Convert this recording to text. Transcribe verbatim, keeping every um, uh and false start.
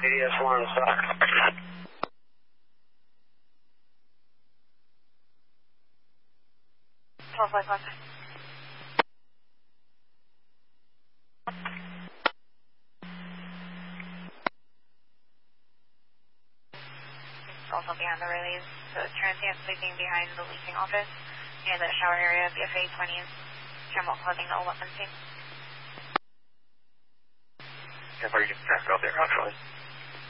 A D S one stock. twelve five five. Also behind the relays, so transient sleeping behind the leasing office near the shower area, B F A twenties, general clothing, no weapons team. Yeah, are you traffic out there, actually?